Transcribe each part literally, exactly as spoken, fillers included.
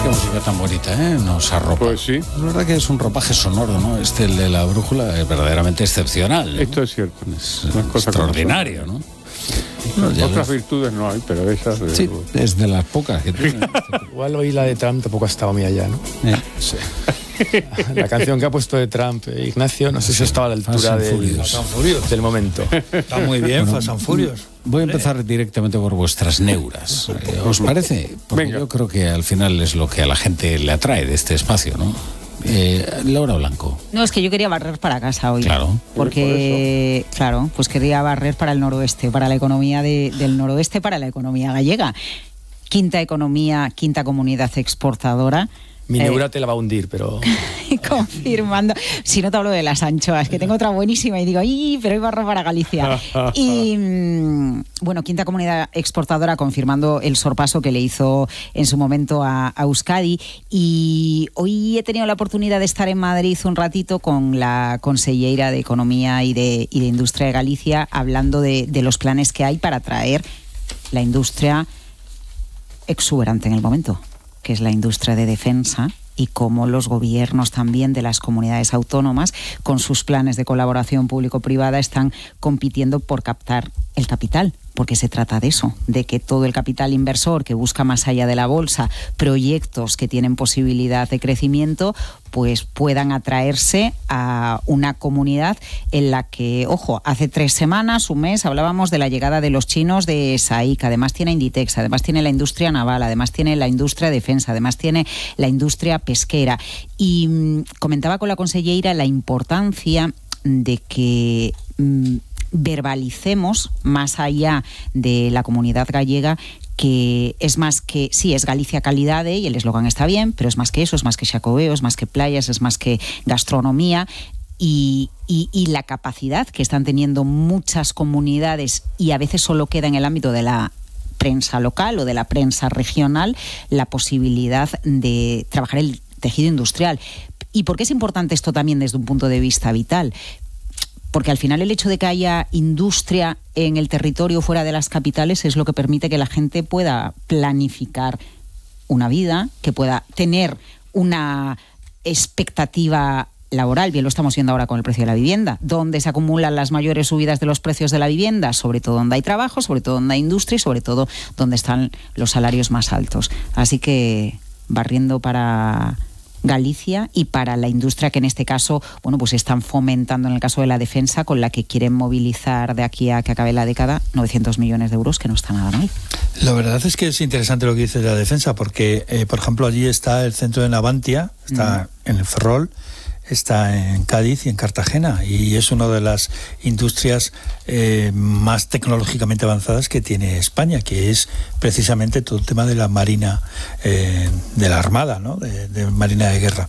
Qué música tan bonita, ¿eh? Nos arropa. Pues sí. La verdad que es un ropaje sonoro, ¿no? Este, el de la brújula, es verdaderamente excepcional, ¿no? Esto es cierto. Es extraordinario, ¿no? No, otras los... virtudes no hay, pero esas... De... Sí, es de las pocas que tiene. Igual hoy la de Trump tampoco ha estado muy allá, ¿no? Eh, sí. La canción que ha puesto de Trump, eh, Ignacio, no sé si estaba a la altura del, del momento. Está muy bien, bueno, Fast and Furious. Voy a empezar directamente por vuestras neuras. ¿Os parece? Porque Venga. Yo creo que al final es lo que a la gente le atrae de este espacio, ¿no? Eh, Laura Blanco. No, es que yo quería barrer para casa hoy. Claro. Porque, por claro, pues quería barrer para el noroeste, para la economía de, del noroeste, para la economía gallega. Quinta economía, quinta comunidad exportadora. Mi neura eh, te la va a hundir, pero... Confirmando. Si no te hablo de las anchoas, que tengo otra buenísima y digo, ¡ay! Pero iba a robar a Galicia. Y, bueno, quinta comunidad exportadora confirmando el sorpaso que le hizo en su momento a, a Euskadi. Y hoy he tenido la oportunidad de estar en Madrid un ratito con la consellera de Economía y de, y de Industria de Galicia, hablando de, de los planes que hay para atraer la industria exuberante en el momento, que es la industria de defensa, y cómo los gobiernos también de las comunidades autónomas, con sus planes de colaboración público-privada, están compitiendo por captar el capital, porque se trata de eso, de que todo el capital inversor que busca más allá de la bolsa proyectos que tienen posibilidad de crecimiento, pues puedan atraerse a una comunidad en la que, ojo, hace tres semanas, un mes, hablábamos de la llegada de los chinos de S A I C, además tiene Inditex, además tiene la industria naval, además tiene la industria de defensa, además tiene la industria pesquera. Y mmm, comentaba con la consellera la importancia de que... Mmm, verbalicemos más allá de la comunidad gallega que es más que, sí, es Galicia calidade y el eslogan está bien, pero es más que eso, es más que Xacobeo, es más que playas, es más que gastronomía y, y, y la capacidad que están teniendo muchas comunidades y a veces solo queda en el ámbito de la prensa local o de la prensa regional la posibilidad de trabajar el tejido industrial. ¿Y por qué es importante esto también desde un punto de vista vital? Porque al final el hecho de que haya industria en el territorio fuera de las capitales es lo que permite que la gente pueda planificar una vida, que pueda tener una expectativa laboral. Bien lo estamos viendo ahora con el precio de la vivienda. ¿Dónde se acumulan las mayores subidas de los precios de la vivienda? Sobre todo donde hay trabajo, sobre todo donde hay industria y sobre todo donde están los salarios más altos. Así que barriendo para Galicia y para la industria que en este caso, bueno, pues están fomentando en el caso de la defensa, con la que quieren movilizar de aquí a que acabe la década novecientos millones de euros, que no está nada mal. La verdad es que es interesante lo que dice de la defensa, porque, eh, por ejemplo, allí está el centro de Navantia, está mm. en el Ferrol, está en Cádiz y en Cartagena, y es una de las industrias eh, más tecnológicamente avanzadas que tiene España, que es precisamente todo el tema de la marina, eh, de la armada, ¿no? de, de marina de guerra.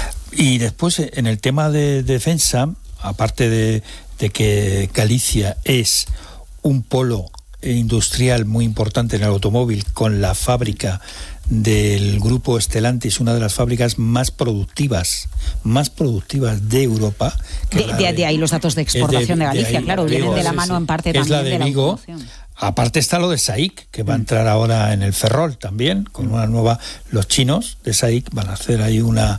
Y después, en el tema de defensa, aparte de, de que Galicia es un polo industrial muy importante en el automóvil, con la fábrica del grupo Stellantis, una de las fábricas más productivas, más productivas de Europa. De, de, de ahí los datos de exportación de, de Galicia, de ahí, claro, vienen de la mano sí, en parte también es la de, de Vigo. La Aparte está lo de S A I C, que va a entrar ahora en el Ferrol también, con una nueva... Los chinos de S A I C van a hacer ahí una,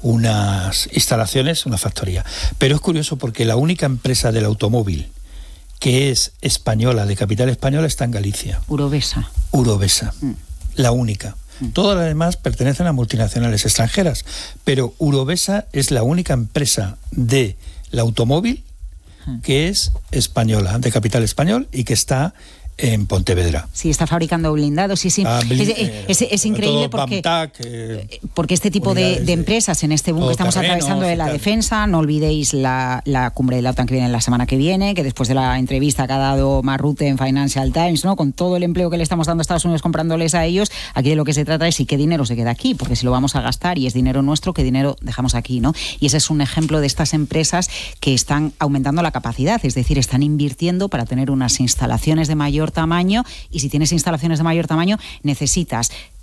unas instalaciones, una factoría. Pero es curioso porque la única empresa del automóvil que es española, de capital española, está en Galicia. Urovesa. Urovesa, mm. la única. Mm. Todas las demás pertenecen a multinacionales extranjeras, pero Urovesa es la única empresa del automóvil mm. que es española, de capital español, y que está en Pontevedra. Sí, está fabricando blindados, sí, sí. Ah, blind, es, eh, es, es increíble porque, Bamtac, eh, porque este tipo de, de empresas en este boom que estamos atravesando de la defensa, no olvidéis la, la cumbre de la OTAN que viene la semana que viene, que después de la entrevista que ha dado Marrute en Financial Times, ¿no? Con todo el empleo que le estamos dando a Estados Unidos comprándoles a ellos, aquí de lo que se trata es si qué dinero se queda aquí, porque si lo vamos a gastar y es dinero nuestro, qué dinero dejamos aquí, ¿no? Y ese es un ejemplo de estas empresas que están aumentando la capacidad, es decir, están invirtiendo para tener unas instalaciones de mayor tamaño, y si tienes instalaciones de mayor tamaño necesitas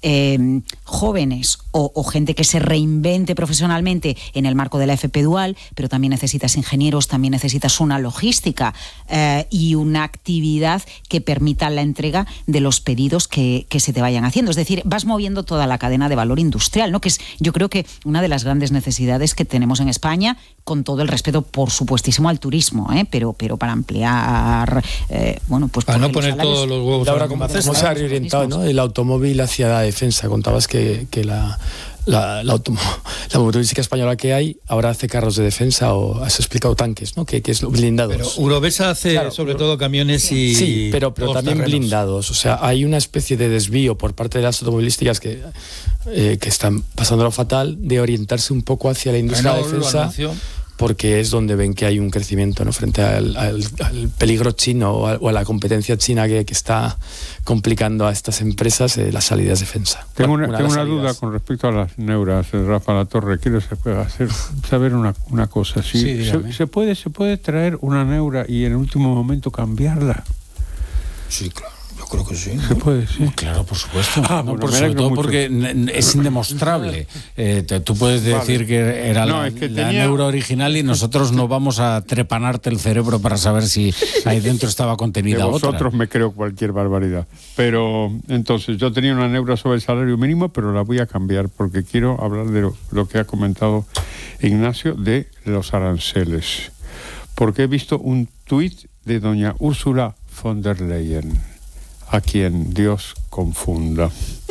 eh, jóvenes o, o gente que se reinvente profesionalmente en el marco de la F P Dual, pero también necesitas ingenieros, también necesitas una logística eh, y una actividad que permita la entrega de los pedidos que, que se te vayan haciendo. Es decir, vas moviendo toda la cadena de valor industrial, ¿no? Que es, yo creo que una de las grandes necesidades que tenemos en España, con todo el respeto, por supuestísimo, al turismo, ¿eh? pero, pero para ampliar, eh, bueno, pues... Para no poner los todos los huevos. Ahora, ¿cómo se ha reorientado, ¿no? El automóvil hacia la defensa? Contabas que, que la... La, la, la automovilística española que hay ahora hace carros de defensa, o has explicado tanques, ¿no? Que, que es blindados. Pero Eurovesa hace claro, sobre todo camiones y... Sí, pero, pero también terrenos. Blindados. O sea, hay una especie de desvío por parte de las automovilísticas que, eh, que están pasando lo fatal de orientarse un poco hacia la industria de la defensa, porque es donde ven que hay un crecimiento, ¿no? Frente al, al, al peligro chino o a, o a la competencia china que, que está complicando a estas empresas eh, las salidas de defensa. Tengo una, una, tengo una duda con respecto a las neuras, Rafa Latorre. Quiero hacer, saber una, una cosa. Si sí, se, se, puede, ¿Se puede traer una neura y en el último momento cambiarla? Sí, claro. Yo creo que sí. ¿No? Se puede, sí. Claro, por supuesto. Ah, no, bueno, por sobre todo mucho. Porque es indemostrable. Eh, te, tú puedes decir vale. que era no, la, es que la tenía... neuro original y nosotros no vamos a trepanarte el cerebro para saber si ahí dentro estaba contenida de otra. Vosotros me creo cualquier barbaridad. Pero entonces yo tenía una neura sobre el salario mínimo, pero la voy a cambiar porque quiero hablar de lo, lo que ha comentado Ignacio de los aranceles. Porque he visto un tuit de doña Ursula von der Leyen, a quien Dios confunda,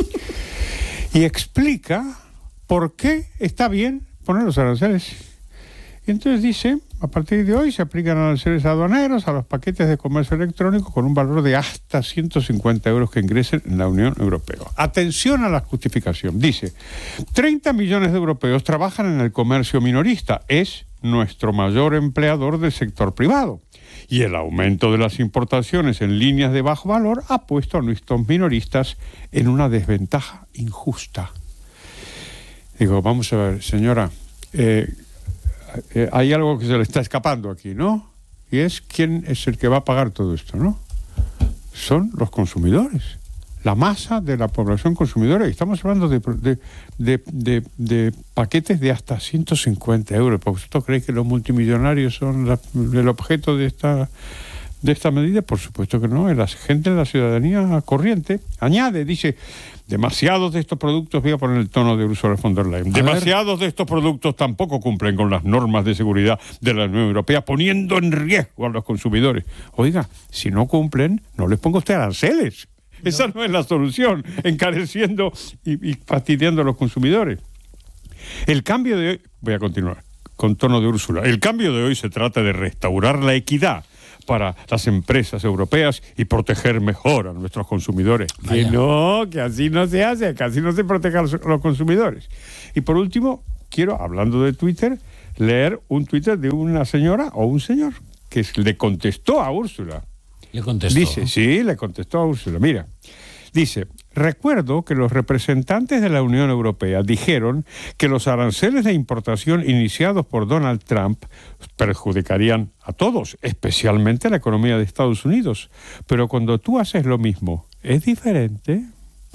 y explica por qué está bien poner los aranceles. Y entonces dice, a partir de hoy se aplican aranceles aduaneros a los paquetes de comercio electrónico con un valor de hasta ciento cincuenta euros que ingresen en la Unión Europea. Atención a la justificación. Dice, treinta millones de europeos trabajan en el comercio minorista. Es nuestro mayor empleador del sector privado. Y el aumento de las importaciones en líneas de bajo valor ha puesto a nuestros minoristas en una desventaja injusta. Digo, vamos a ver, señora, eh, eh, hay algo que se le está escapando aquí, ¿no? Y es quién es el que va a pagar todo esto, ¿no? Son los consumidores, la masa de la población consumidora. Y estamos hablando de, de, de, de, de paquetes de hasta ciento cincuenta euros. ¿Vosotros creéis que los multimillonarios son la, el objeto de esta, de esta medida? Por supuesto que no. Es la gente de la ciudadanía corriente. Añade, dice, demasiados de estos productos, voy a poner el tono de Ursula von der Leyen, demasiados de estos productos tampoco cumplen con las normas de seguridad de la Unión Europea, poniendo en riesgo a los consumidores. Oiga, si no cumplen, no les ponga usted aranceles. No. Esa no es la solución, encareciendo y, y fastidiando a los consumidores. El cambio de hoy, voy a continuar con tono de Úrsula, el cambio de hoy se trata de restaurar la equidad para las empresas europeas y proteger mejor a nuestros consumidores. Vaya. Que no, que así no se hace, que así no se protege a los, a los consumidores. Y por último, quiero, hablando de Twitter, leer un Twitter de una señora o un señor que le contestó a Úrsula. ¿Le contestó? Dice, sí, le contestó a Úrsula. Mira, dice, recuerdo que los representantes de la Unión Europea dijeron que los aranceles de importación iniciados por Donald Trump perjudicarían a todos, especialmente a la economía de Estados Unidos. Pero cuando tú haces lo mismo, ¿es diferente?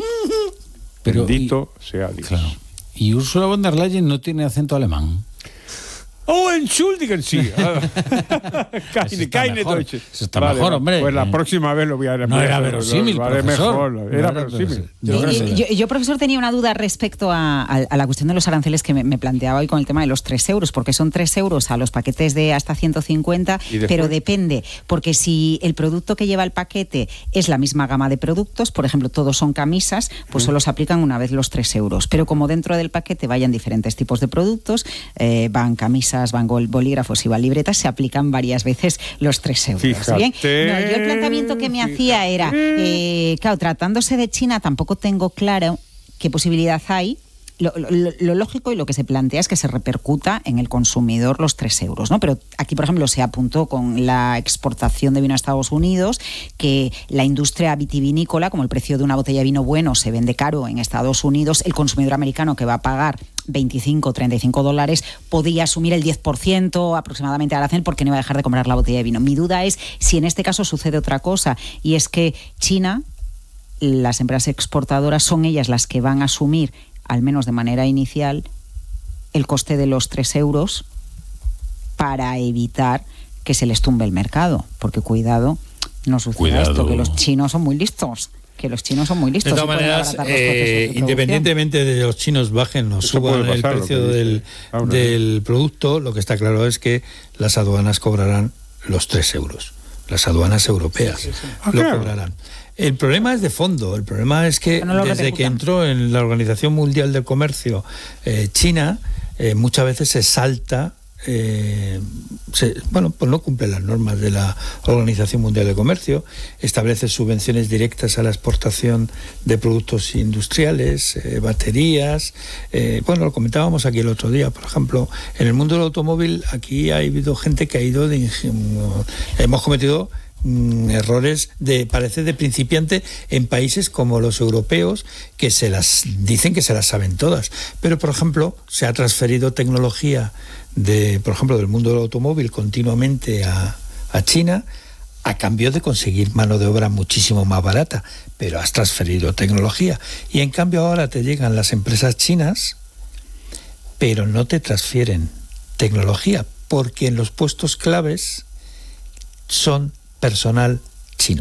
Pero, bendito y, sea Dios. Claro. ¿Y Ursula von der Leyen no tiene acento alemán? Oh, entschuldigen Sie. Keine, keine Deutsche. Eso está vale, mejor, hombre. Pues la próxima vez lo voy a hacer. No era verosímil, lo, lo profesor. Mejor. Era no verosímil. Yo, yo, yo, yo, profesor, tenía una duda respecto a, a, a la cuestión de los aranceles que me, me planteaba hoy con el tema de los tres euros, porque son tres euros a los paquetes de hasta ciento cincuenta, pero depende, porque si el producto que lleva el paquete es la misma gama de productos, por ejemplo, todos son camisas, pues solo se aplican una vez los tres euros. Pero como dentro del paquete vayan diferentes tipos de productos, eh, van camisas, van bolígrafos y van libretas, se aplican varias veces los tres euros. Fíjate, ¿bien? No, yo el planteamiento que me fíjate. hacía era, eh, claro, tratándose de China tampoco tengo claro qué posibilidad hay. Lo, lo, lo lógico y lo que se plantea es que se repercuta en el consumidor los tres euros, ¿no? Pero aquí, por ejemplo, se apuntó con la exportación de vino a Estados Unidos que la industria vitivinícola, como el precio de una botella de vino bueno se vende caro en Estados Unidos, el consumidor americano que va a pagar veinticinco o treinta y cinco dólares podía asumir el diez por ciento aproximadamente de arancel porque no iba a dejar de comprar la botella de vino. Mi duda es si en este caso sucede otra cosa, y es que China las empresas exportadoras son ellas las que van a asumir, al menos de manera inicial, el coste de los tres euros para evitar que se les tumbe el mercado. Porque cuidado, no suceda cuidado. esto, que los chinos son muy listos. Que los chinos son muy listos. De todas maneras, eh, de independientemente de los chinos bajen o suban el precio del, del producto, lo que está claro es que las aduanas cobrarán los tres euros. Las aduanas europeas sí, sí, sí. lo okay. cobrarán. El problema es de fondo. El problema es que no desde que entró en la Organización Mundial del Comercio eh, China, eh, muchas veces se salta, eh, se, bueno, pues no cumple las normas de la Organización Mundial del Comercio, establece subvenciones directas a la exportación de productos industriales, eh, baterías. Eh, bueno, lo comentábamos aquí el otro día, por ejemplo, en el mundo del automóvil, aquí ha habido gente que ha ido de ingenuo, hemos cometido errores de parece de principiante en países como los europeos, que se las dicen que se las saben todas, pero por ejemplo se ha transferido tecnología de, por ejemplo, del mundo del automóvil continuamente a, a China a cambio de conseguir mano de obra muchísimo más barata, pero has transferido tecnología y en cambio ahora te llegan las empresas chinas, pero no te transfieren tecnología porque en los puestos claves son personal chino.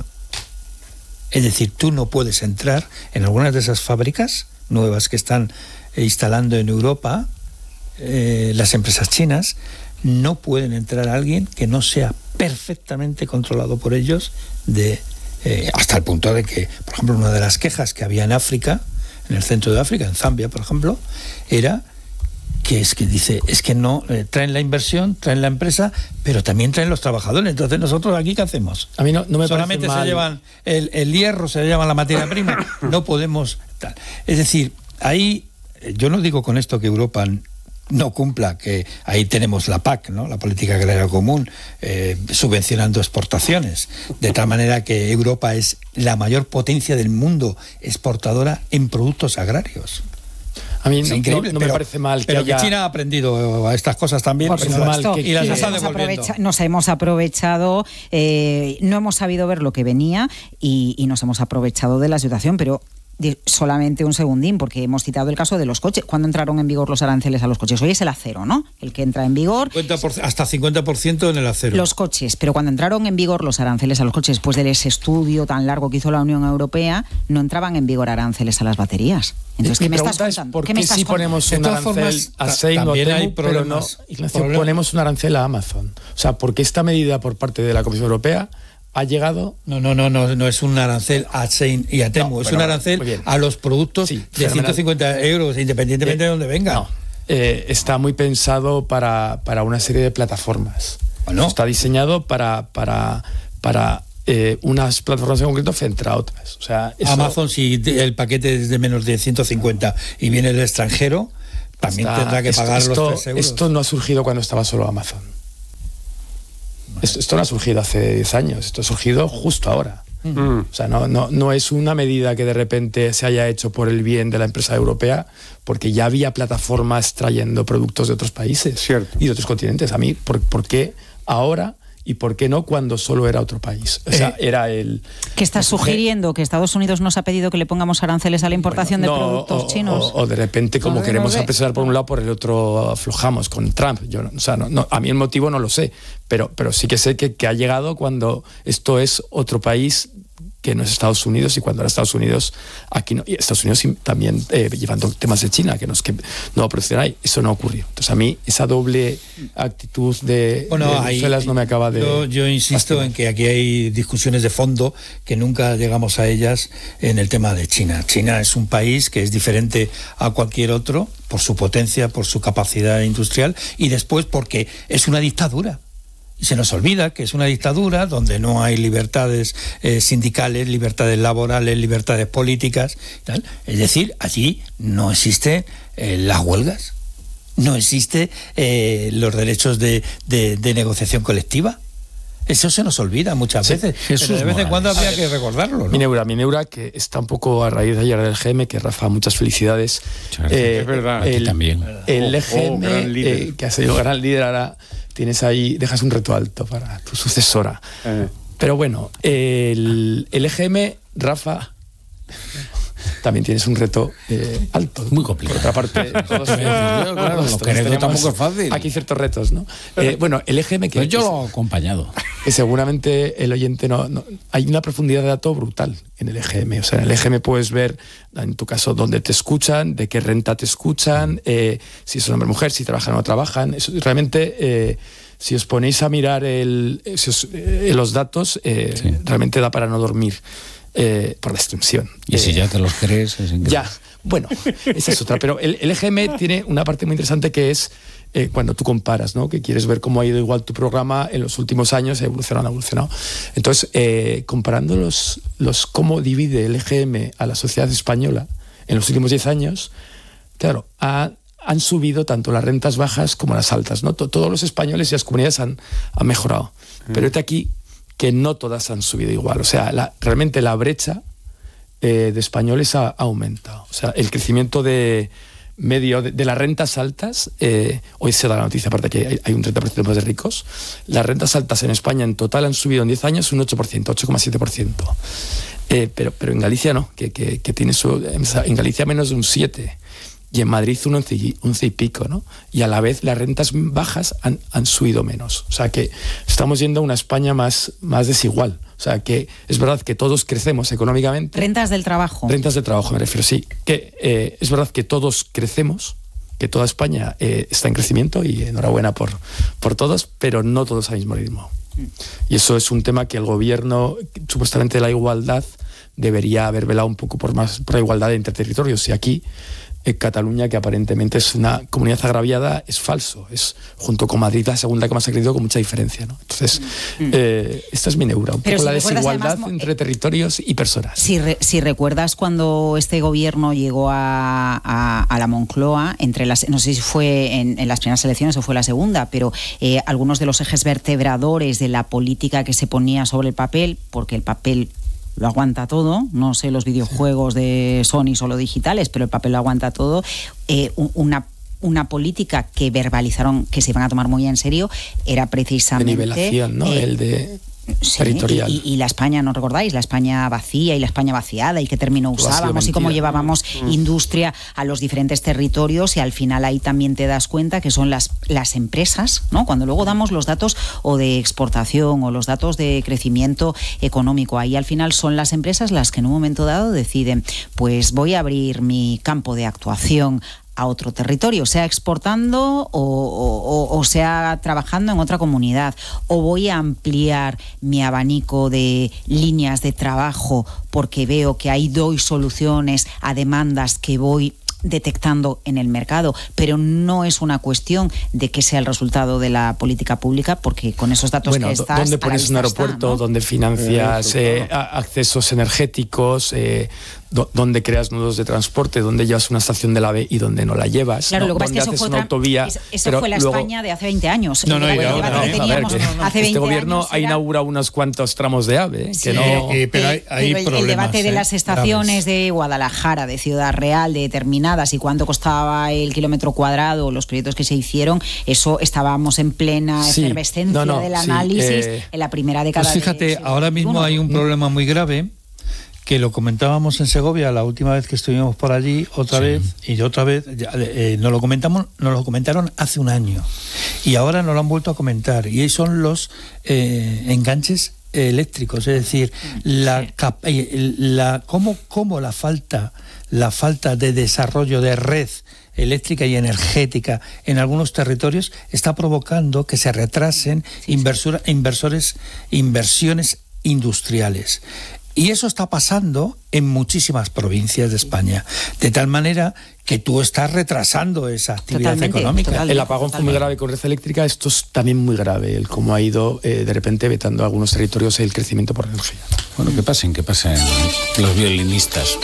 Es decir, tú no puedes entrar en algunas de esas fábricas nuevas que están instalando en Europa, eh, las empresas chinas, no pueden entrar a alguien que no sea perfectamente controlado por ellos, de, eh, hasta el punto de que, por ejemplo, una de las quejas que había en África, en el centro de África, en Zambia, por ejemplo, era que es que dice, es que no, eh, traen la inversión, traen la empresa, pero también traen los trabajadores. Entonces, ¿nosotros aquí qué hacemos? A mí no, no me Solamente parece mal. se llevan el, el hierro, se llevan la materia prima, no podemos tal. Es decir, ahí, yo no digo con esto que Europa no cumpla, que ahí tenemos la P A C, ¿no? La Política Agraria Común, eh, subvencionando exportaciones, de tal manera que Europa es la mayor potencia del mundo exportadora en productos agrarios. A mí no, no, no me pero, parece mal que pero haya... que China ha aprendido a estas cosas también, por supuesto, que, y las está hemos devolviendo. Aprovecha, nos hemos aprovechado, eh, no hemos sabido ver lo que venía y, y nos hemos aprovechado de la situación, pero de, solamente un segundín, porque hemos citado el caso de los coches. ¿Cuándo entraron en vigor los aranceles a los coches? Hoy es el acero, ¿no? El que entra en vigor. cincuenta por ciento, hasta cincuenta por ciento en el acero. Los coches, pero cuando entraron en vigor los aranceles a los coches, después de ese estudio tan largo que hizo la Unión Europea, no entraban en vigor aranceles a las baterías. Entonces, ¿qué me estás contando? ¿Por qué, ¿Qué me estás si ponemos un arancel formas, a Shein o Temu, pero no, Ignacio, ponemos un arancel a Amazon? O sea, ¿por qué esta medida por parte de la Comisión Europea ha llegado? No, no, no, no, no es un arancel a Shein y a Temu, no, es un arancel a los productos sí, de ciento cincuenta euros, independientemente eh, de dónde venga. No, eh, está muy pensado para, para una serie de plataformas. Bueno. Está diseñado para... para, para Eh, unas plataformas en concreto frente a otras. O sea, eso... Amazon, si el paquete es de menos de ciento cincuenta y viene del extranjero, también está, tendrá que esto, pagar esto, los tres euros. Esto no ha surgido cuando estaba solo Amazon. Vale. Esto, esto no ha surgido hace diez años, esto ha surgido justo ahora. Mm. O sea, no, no, no es una medida que de repente se haya hecho por el bien de la empresa europea, porque ya había plataformas trayendo productos de otros países. Cierto. Y de otros continentes. A mí, ¿por, por qué ahora? ¿Y por qué no cuando solo era otro país? O sea, eh, era el... ¿Qué estás sugiriendo? ¿Que Estados Unidos nos ha pedido que le pongamos aranceles a la importación bueno, no, de productos o, chinos? O, o de repente, como no, queremos no apresurar por un lado, por el otro aflojamos con Trump. Yo, o sea, no, no, a mí el motivo no lo sé, pero, pero sí que sé que, que ha llegado cuando esto es otro país que no es Estados Unidos, y cuando era Estados Unidos, aquí no, y Estados Unidos también eh, llevando temas de China, que no es que no va a producir ahí, eso no ocurrió. Entonces a mí esa doble actitud de, bueno, de Bruselas ahí, no me acaba de... Yo, yo insisto lastimar. en que aquí hay discusiones de fondo que nunca llegamos a ellas en el tema de China. China es un país que es diferente a cualquier otro por su potencia, por su capacidad industrial, y después porque es una dictadura. Y se nos olvida que es una dictadura donde no hay libertades eh, sindicales, libertades laborales, libertades políticas, tal. Es decir, allí no existen eh, las huelgas, no existen eh, los derechos de, de, de negociación colectiva. Eso se nos olvida muchas veces. Sí, pero de vez en cuando habría que recordarlo, ¿no? Mineura, Mineura, que está un poco a raíz de ayer del G M, que Rafa, muchas felicidades. Eh, es verdad, el, también. El oh, G M, oh, eh, que ha sido gran líder, ahora tienes ahí, dejas un reto alto para tu sucesora. Eh. Pero bueno, el, el E G M, Rafa, también tienes un reto eh, alto. Muy complicado. Por otra parte, todos, claro, claro, lo que heredo tampoco es fácil. Aquí ciertos retos, ¿no? Eh, bueno, el E G M que... Pues yo lo he acompañado. Que seguramente el oyente no, no... Hay una profundidad de dato brutal en el E G M. O sea, en el E G M puedes ver, en tu caso, dónde te escuchan, de qué renta te escuchan, eh, si son hombre o mujer, si trabajan o no trabajan. Eso, realmente... Eh, si os ponéis a mirar el, si os, eh, los datos, eh, sí. realmente da para no dormir. Eh, por la extensión. Y eh, si ya te los crees, es increíble. Ya, bueno, esa es otra. Pero el, el E G M tiene una parte muy interesante que es eh, cuando tú comparas, ¿no? Que quieres ver cómo ha ido igual tu programa en los últimos años, ha evolucionado, ha evolucionado. Entonces, eh, comparando los, los cómo divide el E G M a la sociedad española en los últimos diez años, claro, ha, han subido tanto las rentas bajas como las altas, ¿no? Todos los españoles y las comunidades han, han mejorado. Mm. Pero este aquí que no todas han subido igual. O sea, la, realmente la brecha eh, de españoles ha, ha aumentado. O sea, el crecimiento de medio de, de las rentas altas, eh, hoy se da la noticia, aparte que hay, hay un treinta por ciento más de ricos, las rentas altas en España en total han subido en diez años un ocho por ciento, ocho coma siete por ciento. Eh, pero, pero en Galicia no, que, que, que tiene su... En Galicia menos de un siete por ciento. Y en Madrid un once y pico, ¿no? Y a la vez las rentas bajas han, han subido menos. O sea que estamos yendo a una España más, más desigual. O sea que es verdad que todos crecemos económicamente. Rentas del trabajo. Rentas del trabajo, me refiero, sí. Que eh, es verdad que todos crecemos, que toda España eh, está en crecimiento y enhorabuena por, por todos, pero no todos al mismo ritmo. Y eso es un tema que el gobierno, supuestamente la igualdad, debería haber velado un poco por más por la igualdad entre territorios. Y aquí... Cataluña, que aparentemente es una comunidad agraviada, es falso. Es, junto con Madrid, la segunda que más ha crecido con mucha diferencia, ¿no? Entonces, mm. eh, esta es mi neura. Un Pero poco si la desigualdad además, entre territorios y personas. Si, re, si recuerdas cuando este gobierno llegó a, a, a la Moncloa, entre las, no sé si fue en, en las primeras elecciones o fue la segunda, pero eh, algunos de los ejes vertebradores de la política que se ponía sobre el papel, porque el papel... lo aguanta todo, no sé los videojuegos de Sony solo digitales, pero el papel lo aguanta todo, eh, una, una política que verbalizaron que se iban a tomar muy en serio era precisamente... De nivelación, ¿no? Eh, el de... Sí, territorial. Y, y, y la España, ¿no recordáis? La España vacía y la España vaciada y qué término usábamos y cómo llevábamos mm. industria a los diferentes territorios, y al final ahí también te das cuenta que son las, las empresas, ¿no? Cuando luego damos los datos o de exportación o los datos de crecimiento económico, ahí al final son las empresas las que en un momento dado deciden, pues voy a abrir mi campo de actuación a otro territorio, sea exportando o, o, o sea trabajando en otra comunidad, o voy a ampliar mi abanico de líneas de trabajo porque veo que ahí doy soluciones a demandas que voy detectando en el mercado, pero no es una cuestión de que sea el resultado de la política pública, porque con esos datos bueno, que estás... ¿dónde pones un aeropuerto? Está, ¿no? ¿Dónde financias eh, accesos energéticos? Eh, ¿Dónde creas nudos de transporte? ¿Dónde llevas una estación del AVE y dónde no la llevas? Claro, ¿no? lo que pasa es que eso fue, otra, autovía, eso, eso fue la luego... España de hace veinte años. No, no, la no, no, no, que teníamos a ver, que hace este gobierno años ha era... inaugurado unos cuantos tramos de AVE. Sí, que no... eh, pero hay, hay pero el, problemas, el debate eh, de las estaciones graves. De Guadalajara, de Ciudad Real, de determinadas y cuánto costaba el kilómetro cuadrado, los proyectos que se hicieron, eso estábamos en plena sí, efervescencia no, no, del análisis sí, eh, en la primera década. Pues fíjate, de ahora mismo hay un problema muy grave que lo comentábamos en Segovia la última vez que estuvimos por allí, otra sí. vez y otra vez, eh, nos lo comentamos, nos lo comentaron hace un año y ahora nos lo han vuelto a comentar, y son los eh, enganches eléctricos, es decir, la, sí. la cómo, cómo la falta la falta de desarrollo de red eléctrica y energética en algunos territorios está provocando que se retrasen sí, inversor, sí. inversores inversiones industriales. Y eso está pasando en muchísimas provincias de España, de tal manera que tú estás retrasando esa actividad totalmente, económica. Totalmente, el apagón totalmente. Fue muy grave con red eléctrica, esto es también muy grave, el cómo ha ido eh, de repente vetando a algunos territorios el crecimiento por energía. Bueno, que pasen, que pasen los violinistas.